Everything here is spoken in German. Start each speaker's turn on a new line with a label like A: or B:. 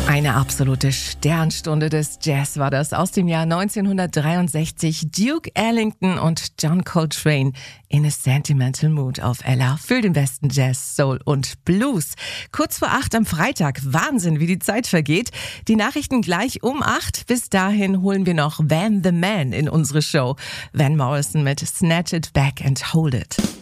A: Eine absolute Sternstunde des Jazz war das aus dem Jahr 1963. Duke Ellington und John Coltrane in a Sentimental Mood auf Ella für den besten Jazz, Soul und Blues. Kurz vor 8 am Freitag. Wahnsinn, wie die Zeit vergeht. Die Nachrichten gleich um 8. Bis dahin holen wir noch Van the Man in unsere Show. Van Morrison mit Snatch It Back and Hold It.